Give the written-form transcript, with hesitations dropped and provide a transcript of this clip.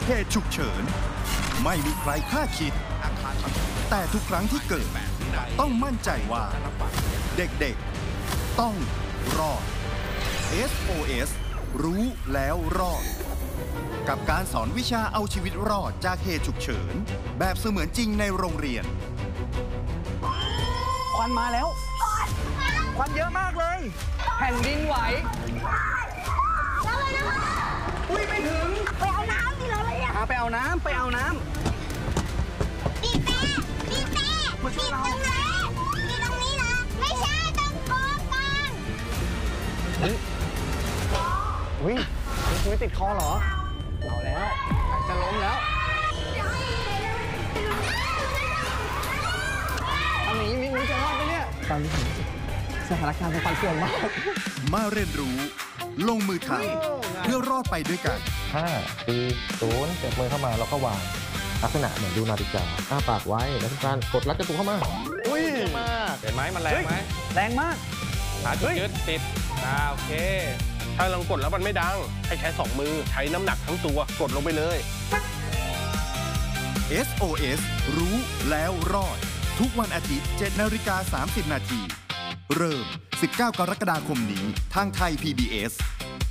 เหตุฉุกเฉินไม่มีใครคาดคิดแต่ทุกครั้งที่เกิดต้องมั่นใจว่าเด็กๆต้องรอด SOS รู้แล้วรอดกับการสอนวิชาเอาชีวิตรอดจากเหตุฉุกเฉินแบบเสมือนจริงในโรงเรียนควันมาแล้วควันเยอะมากเลยแผ่นดินไหวอุ้ยไม่ถึงไปเอาน้ำดิเราเลยอ่ะไปเอาน้ำปีเต้มาช่วยเราปีตรงนี้นะไม่ใช่ตรงโกงกลางอุ้ยไม่ติดคอเหรอเอาแล้วจะล้มแล้วทำอย่างนี้มิ้งจะรอดไหมเนี่ยตอนนี้สถานการณ์เป็นความเสี่ยงมากมาเรียนรู้ลงมือทำเพื่อรอดไปด้วยกัน 5 4 0เจ็บมือเข้ามาแล้วก็วางลักษณะเหมือนดูนาฬิกาอ้าปากไว้แล้วทุกการกดรัดกระตุกเข้ามาอุ้ยมากเห็นไหมมันแรงไหมแรงมากหาจุดยึดติดโอเคถ้าลองกดแล้วมันไม่ดังให้ใช้2 มือใช้น้ำหนักทั้งตัวกดลงไปเลย SOS รู้แล้วรอดทุกวันอาทิตย์ 7:30 น.เริ่ม 19 กรกฎาคมนี้ทางไทย PBS